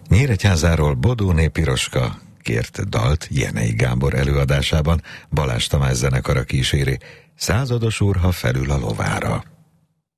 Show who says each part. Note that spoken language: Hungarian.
Speaker 1: Nyíregyházáról Bodóné Piroska kért dalt Jenei Gábor előadásában, Balázs Tamás zenekara kíséri, Százados úr, ha felül a lovára.